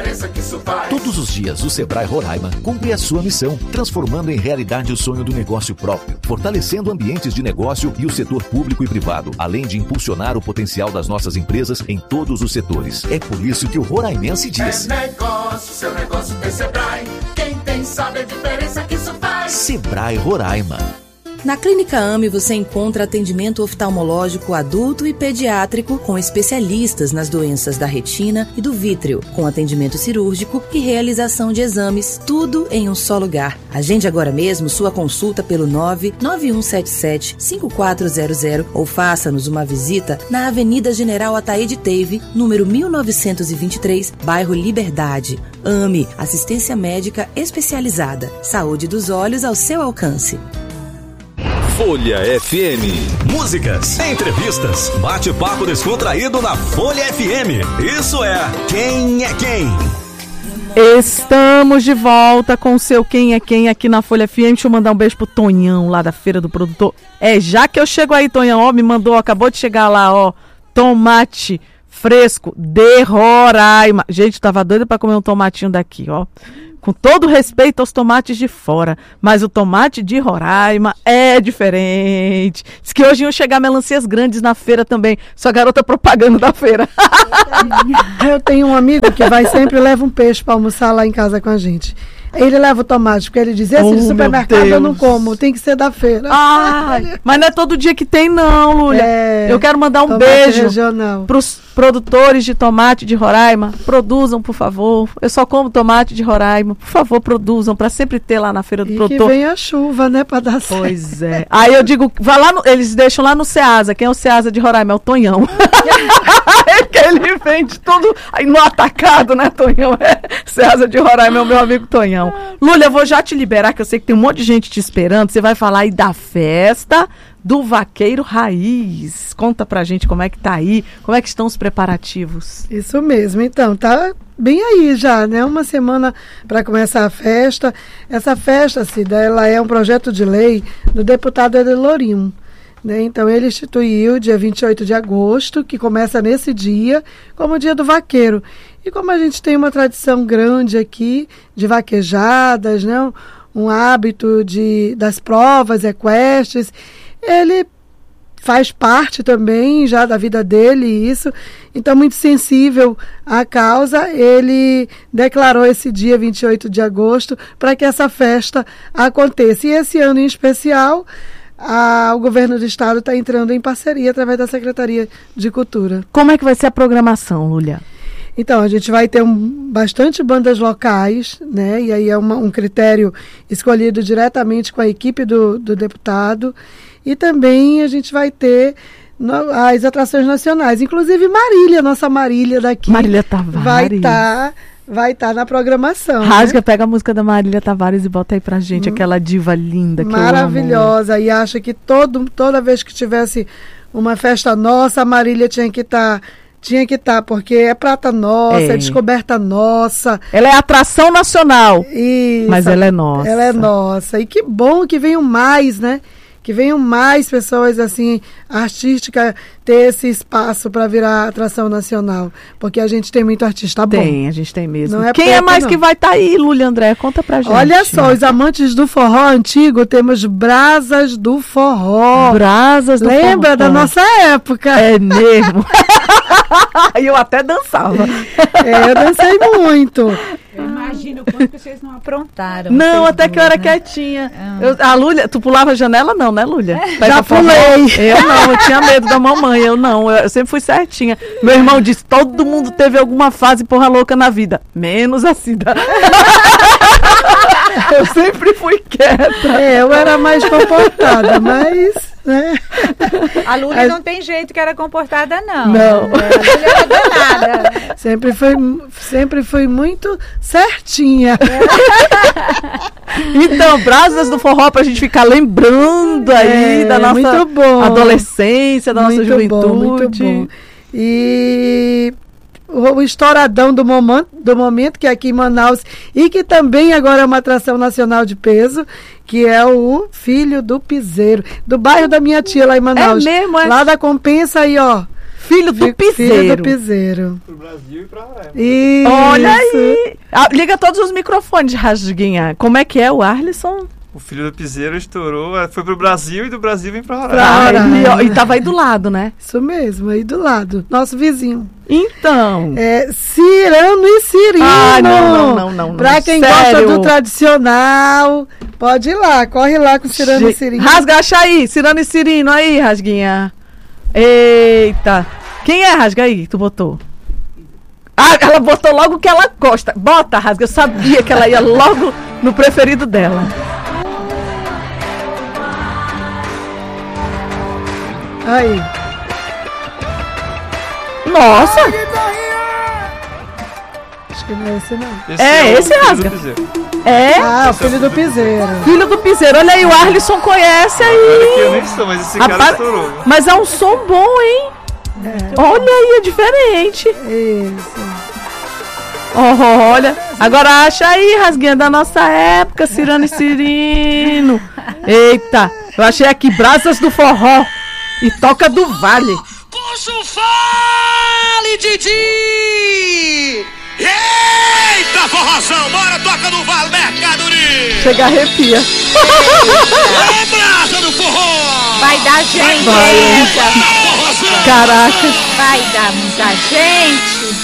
diferença que isso faz. Todos os dias, o Sebrae Roraima cumpre a sua missão, transformando em realidade o sonho do negócio próprio, fortalecendo ambientes de negócio e o setor público e privado, além de impulsionar o potencial das nossas empresas em todos os setores. É por isso que o roraimense diz: é negócio, seu negócio tem Sebrae. Quem tem sabe a diferença que isso faz. Sebrae Roraima. Na Clínica AME você encontra atendimento oftalmológico adulto e pediátrico com especialistas nas doenças da retina e do vítreo, com atendimento cirúrgico e realização de exames, tudo em um só lugar. Agende agora mesmo sua consulta pelo 99177-5400 ou faça-nos uma visita na Avenida General Ataíde Teive, número 1923, bairro Liberdade. AME, assistência médica especializada. Saúde dos olhos ao seu alcance. Folha FM. Músicas, entrevistas, bate-papo descontraído na Folha FM. Isso é Quem é Quem. Estamos de volta com o seu Quem é Quem aqui na Folha FM. Deixa eu mandar um beijo pro Tonhão lá da Feira do Produtor. Já que eu chego aí, Tonhão, ó, me mandou, acabou de chegar lá, ó, tomate fresco de Roraima. Gente, tava doida pra comer um tomatinho daqui, ó. Com todo respeito aos tomates de fora, mas o tomate de Roraima é diferente. Diz que hoje iam chegar melancias grandes na feira também. Sua garota propaganda da feira. Eu tenho um amigo que vai sempre e leva um peixe para almoçar lá em casa com a gente. Ele leva o tomate, porque ele diz, esse de supermercado eu não como, tem que ser da feira. Ai, mas não é todo dia que tem não, Lúlia. Eu quero mandar um beijo para os produtores de tomate de Roraima. Produzam, por favor. Eu só como tomate de Roraima. Por favor, produzam, para sempre ter lá na Feira do Produtor. E que venha a chuva, né, para dar certo. Pois é. Aí eu digo, vá lá, eles deixam lá no Ceasa. Quem é o Ceasa de Roraima? É o Tonhão. Que ele vende tudo aí no atacado, né, Tonhão? Ceasa de Roraima é o meu amigo Tonhão. Lúlia, eu vou já te liberar, que eu sei que tem um monte de gente te esperando. Você vai falar aí da festa do Vaqueiro Raiz. Conta pra gente como é que tá aí, como é que estão os preparativos. Isso mesmo, então, tá bem aí já, né? Uma semana para começar a festa. Essa festa, Cida, ela é um projeto de lei do deputado Edelorim. Né? Então, ele instituiu dia 28 de agosto, que começa nesse dia, como o dia do vaqueiro. E como a gente tem uma tradição grande aqui de vaquejadas, né? Um hábito das provas equestres, ele faz parte também já da vida dele, isso. Então, muito sensível à causa, ele declarou esse dia 28 de agosto para que essa festa aconteça. E esse ano em especial, o governo do estado está entrando em parceria através da Secretaria de Cultura. Como é que vai ser a programação, Lúlia? Então, a gente vai ter bastante bandas locais, né? E aí é um critério escolhido diretamente com a equipe do deputado. E também a gente vai ter as atrações nacionais. Inclusive Marília, nossa Marília daqui. Marília Tavares. Vai estar na programação. Rasga, né? Pega a música da Marília Tavares e bota aí pra gente, aquela diva linda que maravilhosa. E acha que toda vez que tivesse uma festa nossa, a Marília tinha que estar, porque é prata nossa, é descoberta nossa. Ela é atração nacional. Isso. Mas ela é nossa. Ela é nossa. E que bom que venham mais, né? Que venham mais pessoas, assim, artísticas, ter esse espaço para virar atração nacional. Porque a gente tem muito artista bom. Tem, a gente tem mesmo. Não é quem pouco, é mais não. que vai estar aí, Lúlia André? Conta pra gente. Olha só, os amantes do forró antigo, temos Brasas do Forró. Brasas do Forró. Lembra da nossa época? É mesmo. E eu até dançava. Eu dancei muito. Eu imagino o quanto que vocês não aprontaram. Não, até que eu era quietinha. A Lúlia, tu pulava a janela não, né, Lúlia? Já pulei. Eu tinha medo da mamãe, eu sempre fui certinha. Meu irmão disse, todo mundo teve alguma fase porra louca na vida, menos a Cida. Eu sempre fui quieta. Eu era mais comportada, mas... né? A Lúlia não tem jeito que era comportada, não. Não. A Lúlia era danada. Sempre foi muito certinha. Então, Brasas do Forró pra gente ficar lembrando aí da nossa adolescência, da nossa juventude. Muito bom. E o estouradão do momento, que é aqui em Manaus, e que também agora é uma atração nacional de peso, que é o Filho do Piseiro, do bairro da minha tia lá em Manaus. É mesmo, é? Lá da Compensa aí, ó. Filho do Piseiro. Filho do Piseiro. Pro Brasil e pra Roraima. Isso. Olha aí. Liga todos os microfones, Rasguinha. Como é que é o Arlisson? O Filho do Piseiro estourou, foi pro Brasil e do Brasil vem pra Roraima. Pra Roraima. E tava aí do lado, né? Isso mesmo, aí do lado. Nosso vizinho. Então. Cirano e Cirino. Ah, não. Pra quem Sério? gosta do tradicional, pode ir lá. Corre lá com Cirano e Cirino. Rasga, acha aí. Cirano e Cirino aí, Rasguinha. Eita. Quem é, Rasga aí, que tu botou? Ah, ela botou logo o que ela gosta. Bota, Rasga. Eu sabia que ela ia logo no preferido dela. Aí. Nossa. Acho que não é esse, não. Esse o Filho Rasga. do Piseiro. O Filho do Piseiro. Filho do Piseiro. Olha aí, o Arlisson conhece aí. Olha que eu nem sou, mas esse cara estourou. Mas é um som bom, hein? Olha aí, é diferente. Isso. Olha. Agora acha aí, Rasguinha da nossa época, Cirano e Cirino. Eita. Eu achei aqui Brasas do Forró e Toca do Vale. Puxa o fale, Didi! Eita, forrozão! Bora, Toca do Vale, mercadoria! Chega, arrepia. É brasa do forró! Vai dar gente, eita. Caraca. Vai dar muita gente.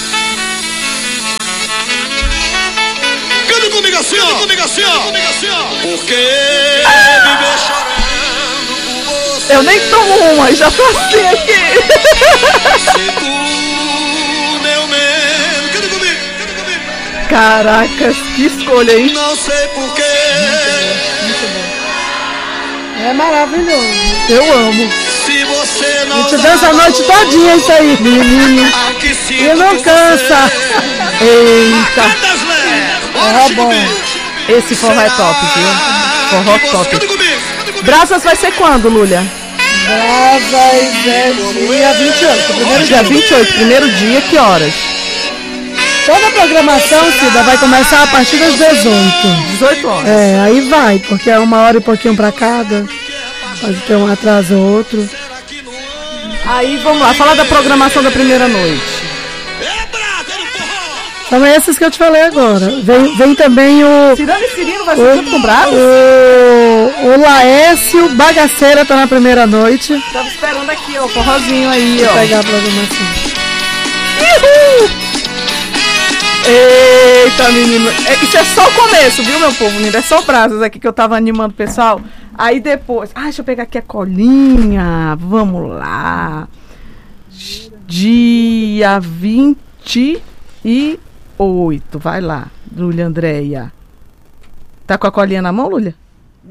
Canta comigo assim, ó! Comigo assim, ó! Porque viver chorando por você. Eu nem tomo uma, já tô assim aqui. Se tu, meu medo. Canta comigo! Caracas, que escolha, hein? Não sei porquê. É maravilhoso. Eu amo. Se você não. A gente dança a noite todinha isso aí, menino. Aqui sim, E não cansa. Eita. Forró bom. Esse forró é top, viu? Forró top. Brasas vai ser quando, Lúlia? Brasas é dia 28. Primeiro Dia 28, primeiro dia, que horas? Toda a programação, Cida, vai começar a partir das 18. 18 horas. Aí vai, porque é 1 hora e pouquinho pra cada. Pode ter um atraso ou outro. Aí, vamos lá, falar da programação da primeira noite. São esses que eu te falei agora. Vem também o... Cirano e Cirino vai ser junto com Brasas? O Laércio Bagaceira tá na primeira noite. Tava esperando aqui, ó, o forrozinho aí, Vou ó. pegar a programação. Uhul! Eita, menino. Isso é só o começo, viu, meu povo? É só Brasas aqui que eu tava animando o pessoal. Aí depois... deixa eu pegar aqui a colinha. Vamos lá. Dia 28. Vai lá, Lúlia Andréia. Tá com a colinha na mão, Lúlia?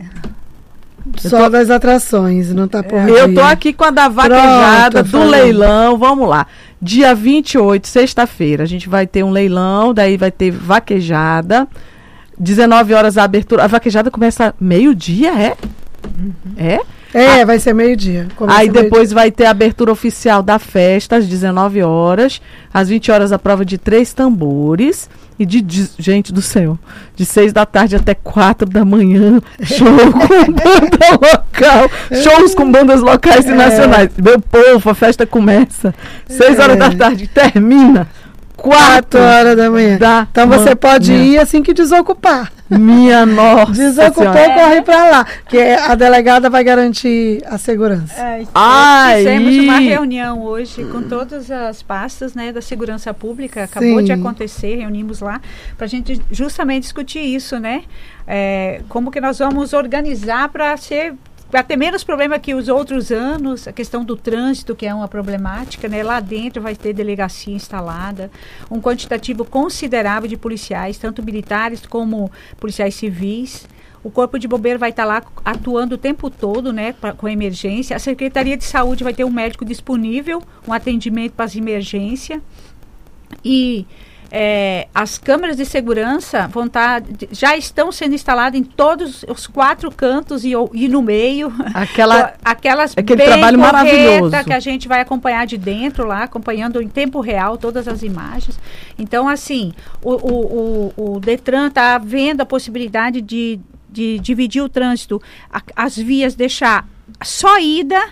Só das atrações, não tá por Eu dia. tô aqui com a da vaquejada Pronto, do falando. leilão. Vamos lá. Dia 28, sexta-feira, a gente vai ter um leilão, daí vai ter vaquejada. 19 horas a abertura. A vaquejada começa meio-dia, é? É? Vai ser meio-dia. Começa Aí meio-dia. depois vai ter a abertura oficial da festa, às 19 horas. Às 20 horas, a prova de 3 tambores. E gente do céu, de 6 da tarde até 4 da manhã, show com banda local. Shows com bandas locais e nacionais. Meu povo, a festa começa 6 horas da tarde, termina 4 horas da manhã. Então você pode ir assim que desocupar. Minha nossa Desocupou, senhora. corre pra lá. Que a delegada vai garantir a segurança. Fizemos uma reunião hoje com todas as pastas, né, da segurança pública. Acabou de acontecer, reunimos lá para a gente justamente discutir isso, né? Como que nós vamos organizar para ter menos problema que os outros anos, a questão do trânsito, que é uma problemática, né? Lá dentro vai ter delegacia instalada, um quantitativo considerável de policiais, tanto militares como policiais civis. O Corpo de Bombeiro vai estar lá atuando o tempo todo, né, com emergência. A Secretaria de Saúde vai ter um médico disponível, um atendimento para as emergências. E as câmeras de segurança já estão sendo instaladas em todos os 4 cantos e no meio. Aquelas aquele bem trabalho maravilhoso que a gente vai acompanhar de dentro lá, acompanhando em tempo real todas as imagens. Então, assim, o Detran está vendo a possibilidade de dividir o trânsito, as vias deixar só ida.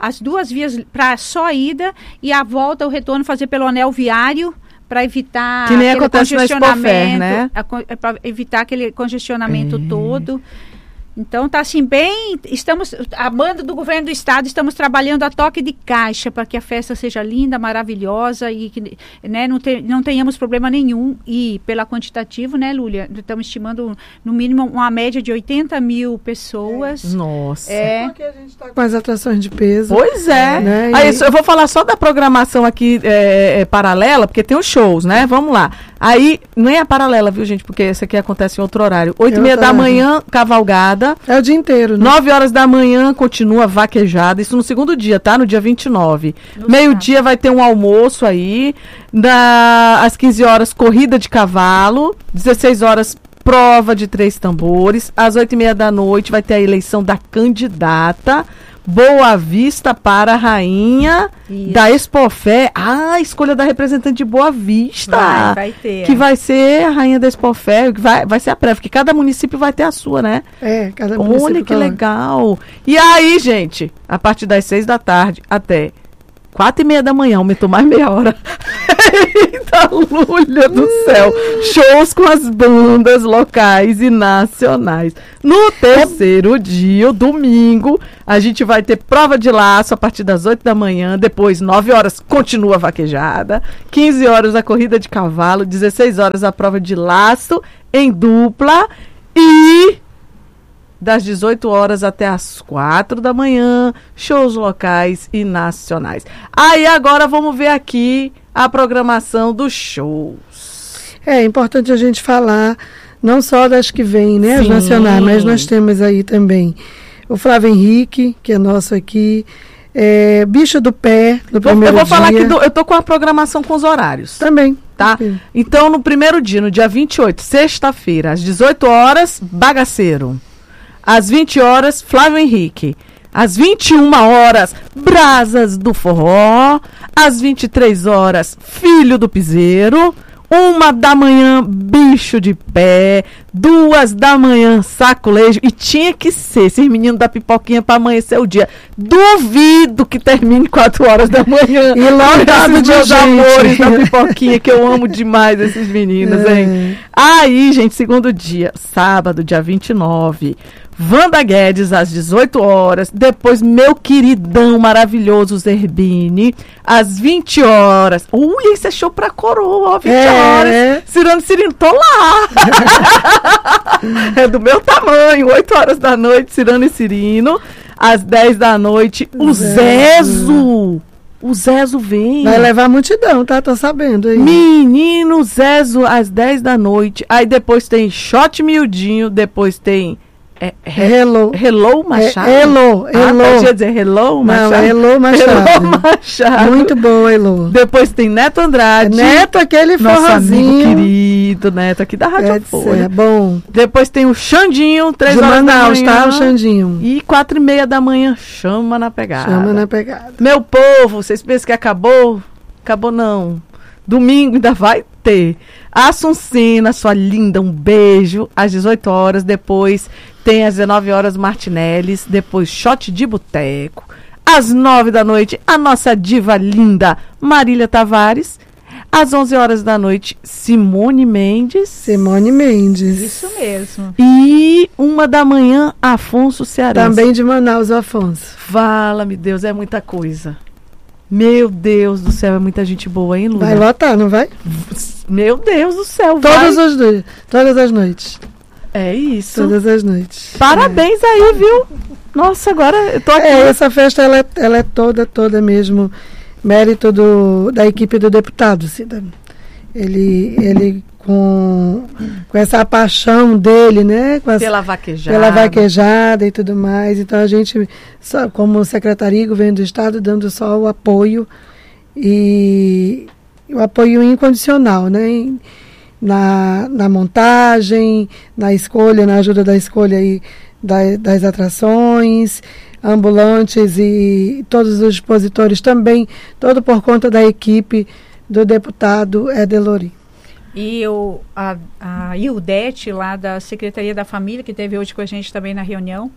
as 2 vias para só a ida e a volta, o retorno fazer pelo anel viário, para evitar que nem acontece na Expofer, né? Para evitar aquele congestionamento todo. Então está assim bem, a banda do governo do estado, estamos trabalhando a toque de caixa para que a festa seja linda, maravilhosa e que, né, não tenhamos problema nenhum. E pela quantitativo, né, Lúlia, estamos estimando no mínimo uma média de 80 mil pessoas. Nossa. Porque a gente está com as atrações de peso. Pois é. Né? Aí, eu vou falar só da programação aqui paralela, porque tem os shows, né? Vamos lá. Aí, nem é paralela, viu, gente? Porque esse aqui acontece em outro horário. 8h30 da manhã, cavalgada. É o dia inteiro, né? 9 horas da manhã, continua vaquejada. Isso no segundo dia, tá? No dia 29. Meio-dia vai ter um almoço aí. Às 15 horas, corrida de cavalo. 16 horas, prova de 3 tambores. Às 8h30 da noite, vai ter a eleição da candidata. Boa Vista para a rainha da Expofer. A escolha da representante de Boa Vista. Vai ter. Que vai ser a rainha da Expofer, que vai ser a prévia, porque cada município vai ter a sua, né? Cada município. Olha que legal. E aí, gente, a partir das 6 da tarde até 4h30 da manhã, aumentou mais meia hora. Eita, Lúlia do céu. Shows com as bandas locais e nacionais. No terceiro dia, o domingo, a gente vai ter prova de laço a partir das 8 da manhã. Depois, 9 horas, continua a vaquejada. 15 horas, a corrida de cavalo. 16 horas, a prova de laço em dupla. E das 18 horas até as 4 da manhã, shows locais e nacionais. Aí agora vamos ver aqui a programação dos shows. É importante a gente falar não só das que vêm, né, as nacionais, mas nós temos aí também o Flávio Henrique, que é nosso aqui, Bicho do Pé, no primeiro dia. Eu vou falar aqui, eu tô com a programação com os horários. Também. Tá? Então, no primeiro dia, no dia 28, sexta-feira, às 18 horas, Bagaceiro. Às 20 horas, Flávio Henrique. Às 21 horas, Brasas do Forró. Às 23 horas, Filho do Piseiro. 1 da manhã, Bicho de Pé. 2 da manhã, Sacolejo. E tinha que ser esses meninos da pipoquinha para amanhecer o dia. Duvido que termine 4 horas da manhã. E lotado de meus gente. amores da pipoquinha, que eu amo demais esses meninos, hein? Aí, gente, segundo dia, sábado, dia 29. Wanda Guedes, às 18 horas. Depois, meu queridão maravilhoso Zerbini, às 20 horas. Ui, isso é show pra coroa, ó, 20 horas. Cirano Cirino, tô lá. É do meu tamanho. 8 horas da noite, Cirano e Cirino. Às 10 da noite, o Zezo. O Zezo vem. Vai levar multidão, tá? Tô sabendo aí. Menino Zezo, às 10 da noite. Aí depois tem Shot Miudinho. Depois tem Hello Machado? Hello. Eu ia dizer Hello Machado? Não, Hello Machado. Hello Machado. Muito bom, Hello. Depois tem Neto Andrade. Neto, aquele nosso forrozinho. Amigo querido, Neto, aqui da Rádio Folha. É bom. Depois tem o Xandinho, 3 horas Manaus, da manhã. tá? O Xandinho. E 4h30 da manhã, Chama na Pegada. Chama na Pegada. Meu povo, vocês pensam que acabou? Acabou não. Domingo ainda vai ter. Assuncina, sua linda, um beijo. Às 18 horas, depois tem às 19 horas Martinellis, depois Shot de Boteco. Às 9 da noite, a nossa diva linda Marília Tavares. Às 11 horas da noite, Simone Mendes. Simone Mendes. Isso mesmo. E 1 da manhã, Afonso Cearense. Também de Manaus, o Afonso. Fala-me, Deus, é muita coisa. Meu Deus do céu, é muita gente boa, hein, Lula? Vai lotar, não vai? Meu Deus do céu, todas as noites. É isso. Todas as noites. Parabéns aí, viu? Nossa, agora eu tô aqui. Essa festa, ela é toda mesmo mérito da equipe do deputado, Cida. Ele com essa paixão dele, né? Pela vaquejada e tudo mais. Então a gente, como secretaria e governo do estado, dando só o apoio e o apoio incondicional, né? Na montagem, na escolha, na ajuda da escolha aí das atrações, ambulantes e todos os expositores também, todo por conta da equipe do deputado Edelori. E a Ildete, lá da Secretaria da Família, que esteve hoje com a gente também na reunião,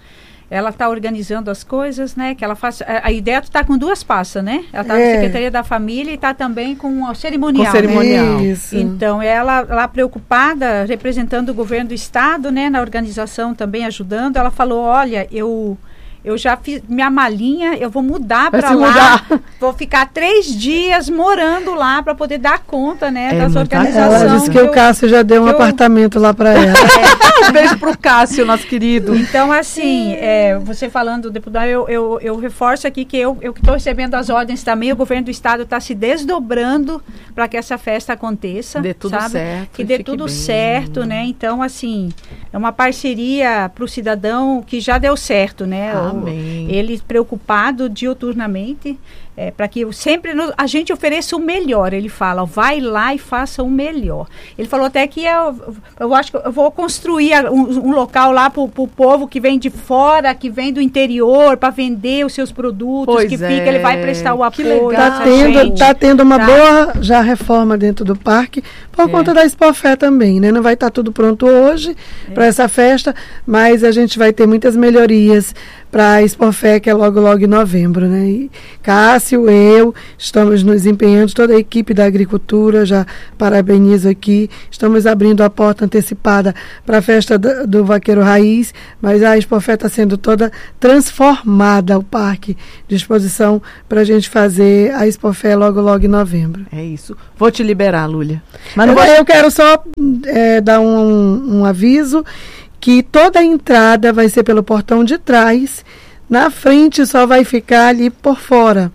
ela está organizando as coisas, né? Que ela faz. A ideia está com 2 pastas, né? Ela está na Secretaria da Família e está também com o cerimonial. Né? Isso. Então, ela lá preocupada, representando o governo do estado, né? Na organização também ajudando, ela falou, olha, eu já fiz minha malinha, eu vou mudar para lá, vou ficar 3 dias morando lá para poder dar conta, né, das organizações. Ela disse que o Cássio já deu um apartamento lá para ela. Um beijo pro Cássio, nosso querido. Então, assim, você falando, deputado, eu reforço aqui que eu que estou recebendo as ordens também, o governo do estado está se desdobrando para que essa festa aconteça. Dê tudo certo. Que dê tudo certo, né? Então, assim, é uma parceria para o cidadão que já deu certo, né? Amém. Ele preocupado diuturnamente para que sempre a gente ofereça o melhor. Ele fala, vai lá e faça o melhor. Ele falou até que eu acho que eu vou construir um local lá para o povo que vem de fora, que vem do interior, para vender os seus produtos, ele vai prestar o apoio. Está tendo uma boa já reforma dentro do parque, por conta da Expofé também, né? Não vai estar tudo pronto hoje para essa festa, mas a gente vai ter muitas melhorias para a Expofé, que é logo em novembro, né? E Cássio, eu, estamos nos empenhando, toda a equipe da agricultura, já parabenizo aqui, estamos abrindo a porta antecipada para a festa do Vaqueiro Raiz, mas a Expofé está sendo toda transformada, o parque de exposição, para a gente fazer a Expofé logo em novembro. É isso. Vou te liberar, Lúlia. Mas eu quero só dar um aviso, que toda a entrada vai ser pelo portão de trás, na frente só vai ficar ali por fora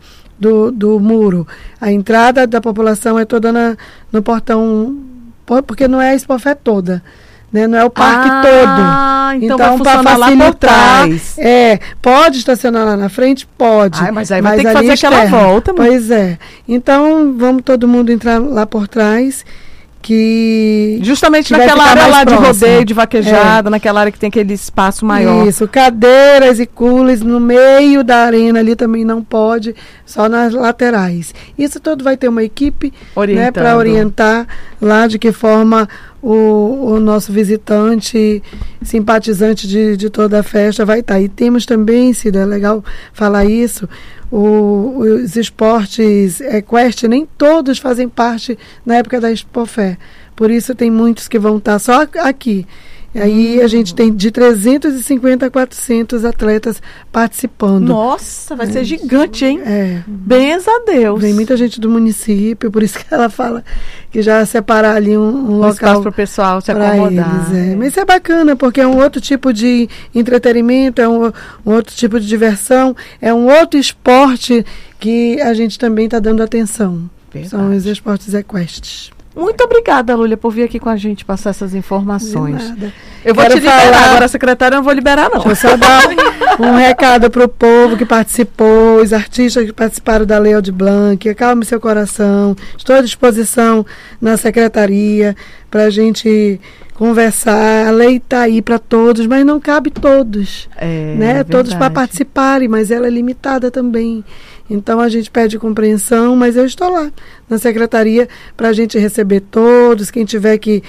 do muro. A entrada da população é toda no portão, porque não é a Expofé toda, né? Não é o parque todo. Então para facilitar, lá por trás. Pode estacionar lá na frente? Pode. Mas aí vai ter que fazer aquela volta. Pois é. Então vamos todo mundo entrar lá por trás, que justamente naquela área lá de rodeio, de vaquejada, naquela área que tem aquele espaço maior. Isso, cadeiras e coolers no meio da arena ali também não pode, só nas laterais. Isso tudo vai ter uma equipe, né, para orientar lá de que forma o nosso visitante, simpatizante de toda a festa vai estar. E temos também, Cida, é legal falar isso, os esportes equestres, nem todos fazem parte na época da Expofé. Por isso tem muitos que vão estar só aqui. E aí a gente tem de 350 a 400 atletas participando. Nossa, vai ser gigante, hein? Benza a Deus. Vem muita gente do município, por isso que ela fala que já separar ali um local espaço para o pessoal se acomodar. Mas isso é bacana, porque é um outro tipo de entretenimento, é um outro tipo de diversão, é um outro esporte que a gente também está dando atenção. Verdade. São os esportes equestres. Muito obrigada, Lúlia, por vir aqui com a gente passar essas informações. Eu vou Quero te liberar, agora a secretária não vou liberar, não. Deixa eu só dar um recado para o povo que participou, os artistas que participaram da Lei Aldir Blanc. Acalme seu coração, estou à disposição na secretaria para a gente conversar. A lei está aí para todos, mas não cabe todos, né? Todos para participarem, mas ela é limitada também. Então a gente pede compreensão, mas eu estou lá na secretaria para a gente receber todos, quem tiver que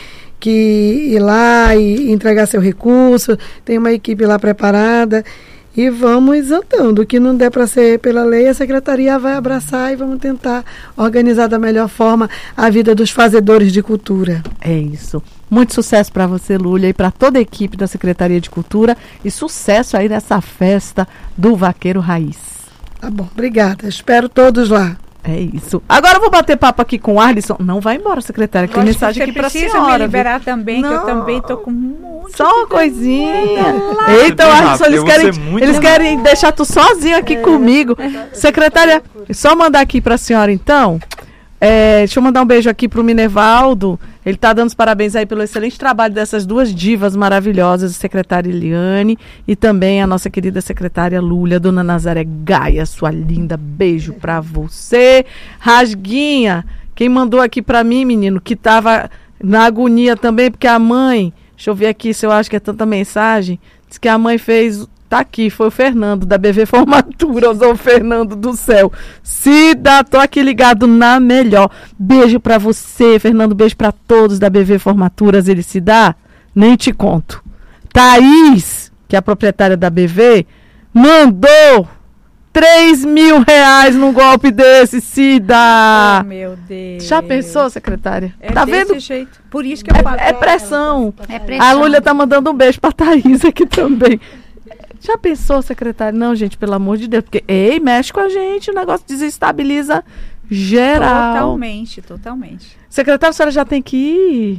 ir lá e entregar seu recurso, tem uma equipe lá preparada e vamos andando. O que não der para ser pela lei, a secretaria vai abraçar e vamos tentar organizar da melhor forma a vida dos fazedores de cultura. É isso. Muito sucesso para você, Lúlia, e para toda a equipe da Secretaria de Cultura e sucesso aí nessa festa do Vaqueiro Raiz. Tá bom, obrigada. Espero todos lá. É isso. Agora eu vou bater papo aqui com o Arlisson. Não vai embora, secretária, que tem mensagem aqui para a senhora. Precisa me liberar também, que eu também estou com muito. Só uma coisinha. Eita, Arlisson, eles querem deixar tu sozinho aqui comigo. Secretária, só mandar aqui para a senhora, então. Deixa eu mandar um beijo aqui para o Minevaldo. Ele está dando os parabéns aí pelo excelente trabalho dessas duas divas maravilhosas, a secretária Eliane e também a nossa querida secretária Lúlia, dona Nazaré Gaia, sua linda. Beijo para você. Rasguinha, quem mandou aqui para mim, menino, que estava na agonia também, porque a mãe, deixa eu ver aqui se eu acho que é tanta mensagem, diz que a mãe fez... Tá aqui, foi o Fernando, da BV Formatura, usou o Fernando do céu. Cida, tô aqui ligado na melhor. Beijo pra você, Fernando, beijo pra todos da BV Formaturas. Ele se dá? Nem te conto. Thaís, que é a proprietária da BV, mandou 3 mil reais num golpe desse, Cida. Oh, meu Deus. Já pensou, secretária? É tá desse vendo? jeito. Por isso que eu falo. É pressão. É pressão. A Lúlia tá mandando um beijo pra Thaís aqui também. Já pensou, secretária? Não, gente, pelo amor de Deus. Porque, mexe com a gente, o negócio desestabiliza geral. Totalmente. Secretária, a senhora já tem que ir?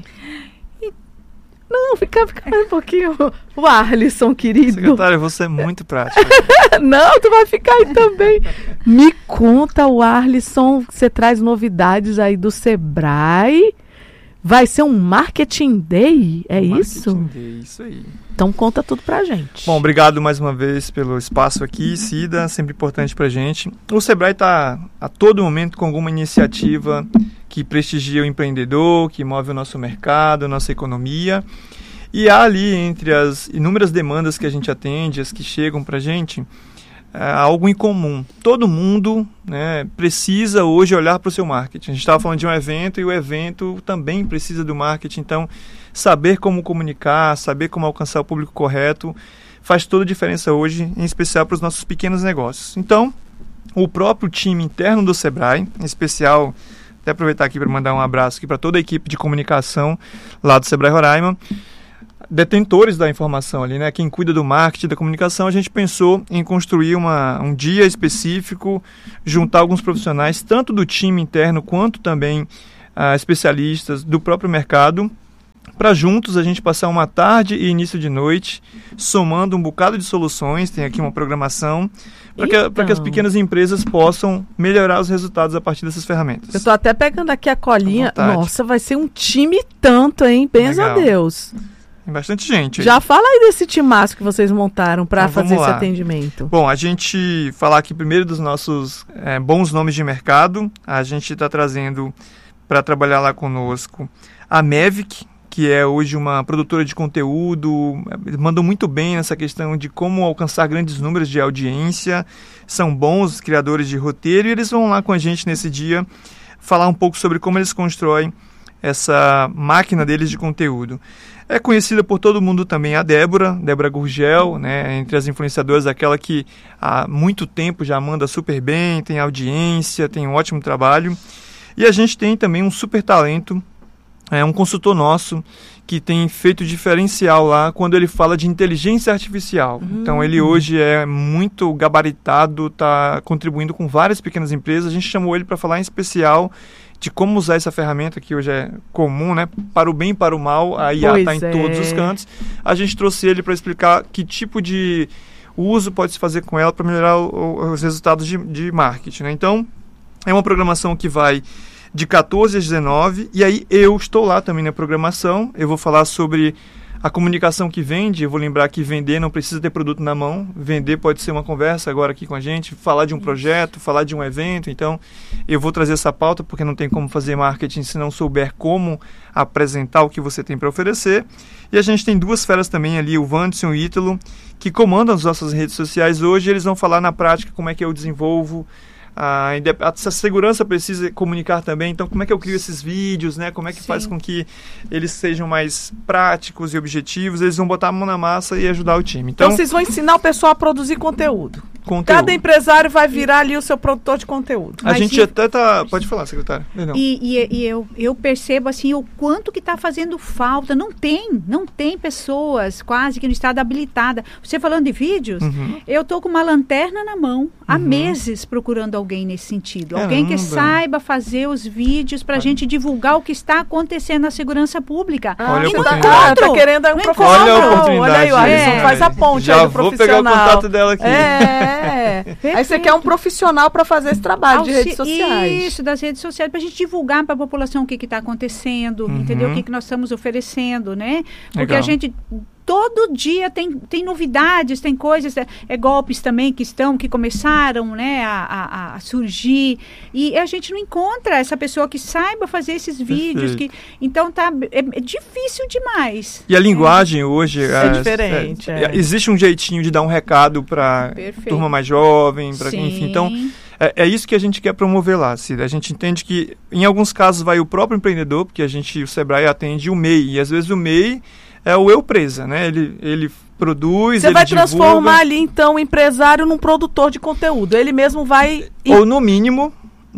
Não, fica mais um pouquinho. O Arlisson, querido. Secretária, você é muito prática. Não, tu vai ficar aí também. Me conta, o Arlisson, você traz novidades aí do Sebrae. Vai ser um Marketing Day, é isso? Marketing Day, isso aí. Então conta tudo pra gente. Bom, obrigado mais uma vez pelo espaço aqui, Cida, sempre importante pra gente. O Sebrae está a todo momento com alguma iniciativa que prestigia o empreendedor, que move o nosso mercado, a nossa economia. E há ali, entre as inúmeras demandas que a gente atende, as que chegam pra gente, algo em comum. Todo mundo, né, precisa hoje olhar para o seu marketing. A gente estava falando de um evento e o evento também precisa do marketing. Então, saber como comunicar, saber como alcançar o público correto, faz toda a diferença hoje, em especial para os nossos pequenos negócios. Então, o próprio time interno do Sebrae, em especial, até aproveitar aqui para mandar um abraço aqui para toda a equipe de comunicação lá do Sebrae Roraima, detentores da informação ali, né? Quem cuida do marketing, da comunicação, a gente pensou em construir um dia específico, juntar alguns profissionais, tanto do time interno quanto também especialistas do próprio mercado, para juntos a gente passar uma tarde e início de noite, somando um bocado de soluções, tem aqui uma programação, para que as pequenas empresas possam melhorar os resultados a partir dessas ferramentas. Eu estou até pegando aqui a colinha. Nossa, vai ser um time tanto, hein? Benza a Deus. Tem bastante gente aí. Já fala aí desse timaço que vocês montaram para fazer esse atendimento. Bom, a gente falar aqui primeiro dos nossos bons nomes de mercado. A gente está trazendo para trabalhar lá conosco a Mavic, que é hoje uma produtora de conteúdo, mandam muito bem nessa questão de como alcançar grandes números de audiência, são bons criadores de roteiro e eles vão lá com a gente nesse dia falar um pouco sobre como eles constroem essa máquina deles de conteúdo. É conhecida por todo mundo também a Débora Gurgel, né, entre as influenciadoras, aquela que há muito tempo já manda super bem, tem audiência, tem um ótimo trabalho. E a gente tem também um super talento, um consultor nosso, que tem feito diferencial lá quando ele fala de inteligência artificial. Então ele hoje é muito gabaritado, está contribuindo com várias pequenas empresas. A gente chamou ele para falar em especial de como usar essa ferramenta que hoje é comum, né? Para o bem e para o mal, a IA está em todos os cantos. A gente trouxe ele para explicar que tipo de uso pode se fazer com ela para melhorar os resultados de marketing, né? Então, é uma programação que vai de 14 às 19, e aí eu estou lá também na programação. Eu vou falar sobre a comunicação que vende. Eu vou lembrar que vender não precisa ter produto na mão. Vender pode ser uma conversa agora aqui com a gente, falar de um projeto, falar de um evento. Então, eu vou trazer essa pauta, porque não tem como fazer marketing se não souber como apresentar o que você tem para oferecer. E a gente tem duas feras também ali, o Wanderson e o Ítalo, que comandam as nossas redes sociais hoje. Eles vão falar na prática como é que eu desenvolvo. Essa segurança precisa comunicar também, então como é que eu crio esses vídeos, né? Como é que faz com que eles sejam mais práticos e objetivos. Eles vão botar a mão na massa e ajudar o time. Então vocês vão ensinar o pessoal a produzir conteúdo. Cada empresário vai virar ali o seu produtor de conteúdo. A gente até tá... Pode falar, secretária. Eu percebo assim o quanto que está fazendo falta. Não tem pessoas quase que no estado habilitada. Você falando de vídeos, eu estou com uma lanterna na mão há meses procurando alguém nesse sentido. Alguém que saiba fazer os vídeos para a gente divulgar o que está acontecendo na segurança pública. Olha e a oportunidade. Tá querendo um profissional. Olha a oportunidade. Olha aí, o Alisson faz a ponte já aí do profissional. Já vou pegar o contato dela aqui. Aí você quer um profissional para fazer esse trabalho de redes sociais. Isso, das redes sociais, para a gente divulgar para a população o que está acontecendo, entendeu? O que nós estamos oferecendo, né? Porque a gente... Todo dia tem novidades, tem coisas, golpes também que começaram, né, a surgir, e a gente não encontra essa pessoa que saiba fazer esses vídeos, então é difícil demais. E a linguagem hoje é diferente. Existe um jeitinho de dar um recado para turma mais jovem, enfim, então é isso que a gente quer promover lá, Cida. A gente entende que em alguns casos vai o próprio empreendedor, porque o Sebrae atende o MEI, e às vezes o MEI é o eu presa, né? Ele produz, Você ele vai divulga. transformar ali, então, o empresário num produtor de conteúdo. Ele mesmo vai... Ou no mínimo,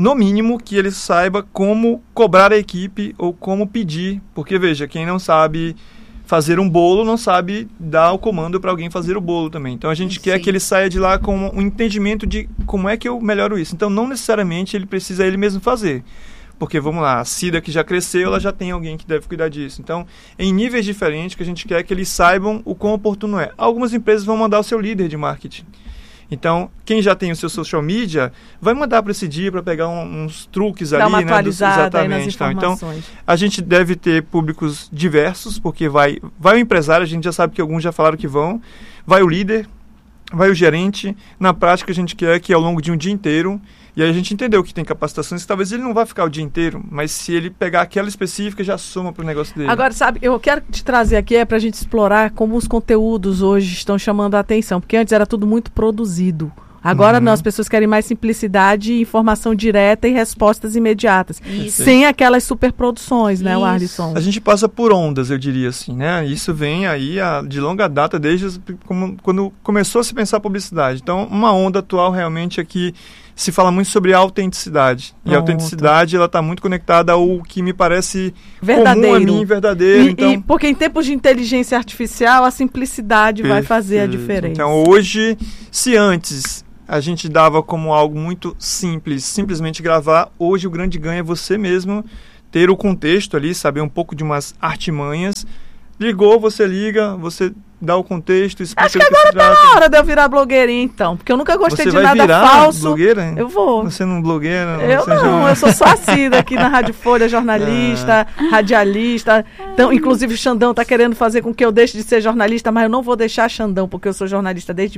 que ele saiba como cobrar a equipe ou como pedir. Porque, veja, quem não sabe fazer um bolo, não sabe dar o comando para alguém fazer o bolo também. Então, a gente quer que ele saia de lá com um entendimento de como é que eu melhoro isso. Então, não necessariamente ele precisa ele mesmo fazer. Porque, vamos lá, a Cida que já cresceu, ela já tem alguém que deve cuidar disso. Então, em níveis diferentes, que a gente quer que eles saibam o quão oportuno é. Algumas empresas vão mandar o seu líder de marketing. Então, quem já tem o seu social media, vai mandar para esse dia para pegar uns truques ali. Dá uma atualizada, né, exatamente. nas informações. Então, a gente deve ter públicos diversos, porque vai o empresário, a gente já sabe que alguns já falaram que vão, vai o líder, vai o gerente. Na prática, a gente quer que ao longo de um dia inteiro, e aí a gente entendeu que tem capacitações que talvez ele não vá ficar o dia inteiro, mas se ele pegar aquela específica, já soma para o negócio dele. Agora, sabe, eu quero te trazer aqui para a gente explorar como os conteúdos hoje estão chamando a atenção, porque antes era tudo muito produzido. Agora não, as pessoas querem mais simplicidade, informação direta e respostas imediatas. Isso. Sem aquelas superproduções, né, Warlisson? A gente passa por ondas, eu diria assim, né? Isso vem aí de longa data, desde quando começou a se pensar publicidade. Então, uma onda atual realmente é que se fala muito sobre autenticidade. E a autenticidade, ela está muito conectada ao que me parece verdadeiro. Comum a mim, verdadeiro. Então, porque em tempos de inteligência artificial, a simplicidade vai fazer a diferença. Então, hoje, se antes a gente dava como algo muito simples, simplesmente gravar, hoje o grande ganho é você mesmo ter o contexto ali, saber um pouco de umas artimanhas. Ligou, você liga, você dá o contexto, explica. Acho que agora tá na hora de eu virar blogueirinha, então. Porque eu nunca gostei de nada falso. Blogueira? Eu vou. Você não blogueira? Eu não, eu sou só Cida aqui na Rádio Folha, jornalista, radialista. Então, inclusive o Xandão tá querendo fazer com que eu deixe de ser jornalista, mas eu não vou deixar Xandão, porque eu sou jornalista desde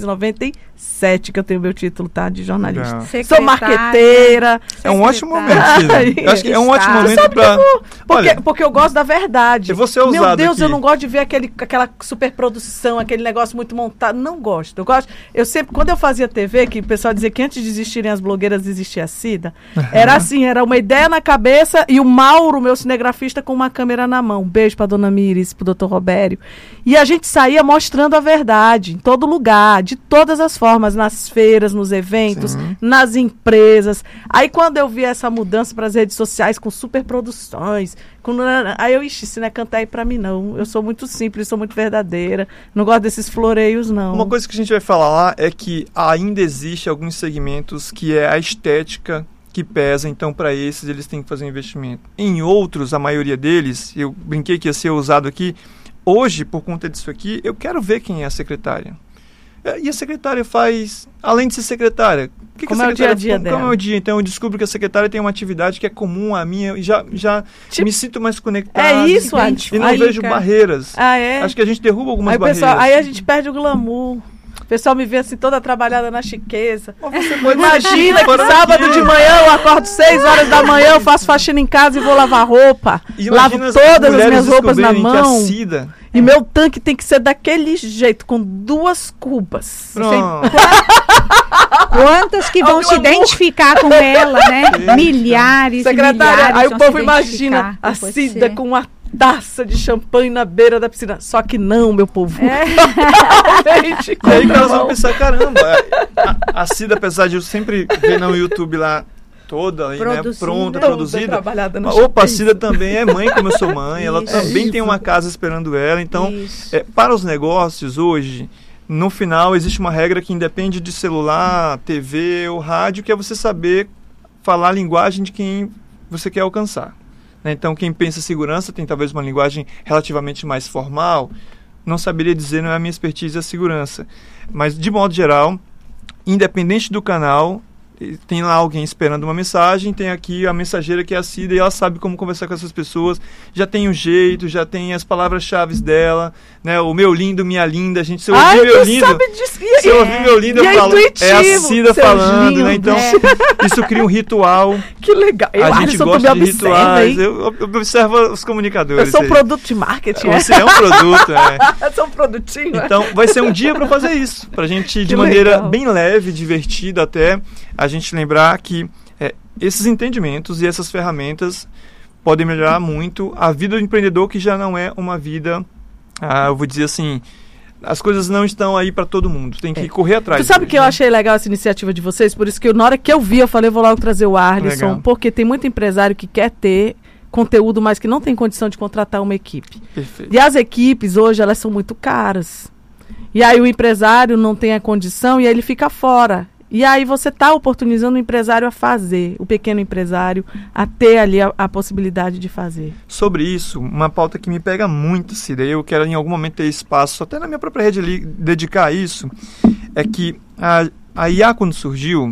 1997, que eu tenho meu título, tá? De jornalista. Sou marqueteira. É um ótimo momento, Cida. Eu acho que é um ótimo momento pra... Porque eu gosto da verdade. Eu vou ser ousado Meu Deus, aqui. eu não gosto de ver aquela superprodução, aquele negócio muito montado. Não gosto. Eu sempre, quando eu fazia TV, que o pessoal dizia que antes de existirem as blogueiras existia a Cida, era assim, era uma ideia na cabeça e o Mauro, meu cinegrafista, com uma câmera na mão. Um beijo pra Dona Miris, pro Dr. Robério. E a gente saía mostrando a verdade em todo lugar, de todas as formas, nas feiras, nos eventos, nas empresas. Aí quando eu vi essa mudança para as redes sociais com superproduções, aí eu, isso não é cantar aí pra mim não. Eu sou muito simples, sou muito verdadeira. Não gosto desses floreios, não. Uma coisa que a gente vai falar lá é que ainda existe alguns segmentos que é a estética que pesa, então para esses eles têm que fazer um investimento. Em outros, a maioria deles, eu brinquei que ia ser usado aqui, hoje, por conta disso aqui, eu quero ver quem é a secretária. E a secretária faz, além de ser secretária, como é o dia a dia dela? Como é o dia? Então eu descubro que a secretária tem uma atividade que é comum à minha e já me sinto mais conectado. É isso, e não vejo barreiras. Ah, é? Acho que a gente derruba algumas barreiras. Pessoal, aí a gente perde o glamour. O pessoal me vê assim toda trabalhada na chiqueza. Imagina que sábado de manhã eu acordo 6 horas da manhã, eu faço faxina em casa e vou lavar roupa. Lavo todas as minhas roupas na mão. E meu tanque tem que ser daquele jeito, com 2 cubas. Quantas que vão se identificar com ela, né? Milhares. Secretária, aí o povo imagina a Cida com uma taça de champanhe na beira da piscina. Só que não, meu povo. E aí que elas vão pensar, caramba, a Cida, apesar de eu sempre ver no YouTube lá toda aí, né, pronta, produzida. Opa, a Cida também é mãe, como eu sou mãe. Ela também tem uma casa esperando ela. Então, para os negócios hoje, no final existe uma regra que independe de celular, TV ou rádio, que é você saber falar a linguagem de quem você quer alcançar. Então, quem pensa em segurança tem talvez uma linguagem relativamente mais formal. Não saberia dizer, não é a minha expertise a segurança. Mas, de modo geral, independente do canal, tem lá alguém esperando uma mensagem, tem aqui a mensageira que é a Cida e ela sabe como conversar com essas pessoas, já tem o jeito, já tem as palavras-chave dela, né? O meu lindo, minha linda, gente, se eu ouvir meu lindo, se eu ouvir meu lindo, eu falo, é a Cida falando, lindo, né? Então, isso cria um ritual. Que legal. A gente gosta de rituais. Eu observo os comunicadores. Eu sou um produto de marketing. Você é um produto, Eu sou um produtinho. Então, vai ser um dia para fazer isso, pra gente, de maneira bem leve, divertida até, a gente lembrar que esses entendimentos e essas ferramentas podem melhorar muito a vida do empreendedor, que já não é uma vida, eu vou dizer assim, as coisas não estão aí para todo mundo, tem que correr atrás. Tu sabe que eu achei legal essa iniciativa de vocês, por isso que na hora que eu vi, eu falei, vou logo trazer o Arlisson, legal. Porque tem muito empresário que quer ter conteúdo, mas que não tem condição de contratar uma equipe. Perfeito. E as equipes hoje, elas são muito caras. E aí o empresário não tem a condição e aí ele fica fora. E aí você está oportunizando o empresário a fazer, o pequeno empresário a ter ali a possibilidade de fazer. Sobre isso, uma pauta que me pega muito, Cida, eu quero em algum momento ter espaço, até na minha própria rede ali, dedicar a isso, é que a IA, quando surgiu,